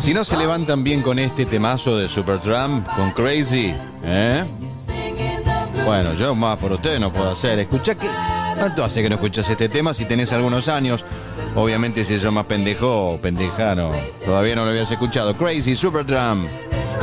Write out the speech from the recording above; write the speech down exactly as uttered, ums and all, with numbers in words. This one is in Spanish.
Si no se levantan bien con este temazo de Supertramp, con Crazy, ¿eh? Bueno, yo más por ustedes no puedo hacer. Escuchá que... ¿Cuánto hace que no escuchas este tema si tenés algunos años? Obviamente si sos más pendejo o pendeja, no. Todavía no lo habías escuchado. Crazy, Supertramp.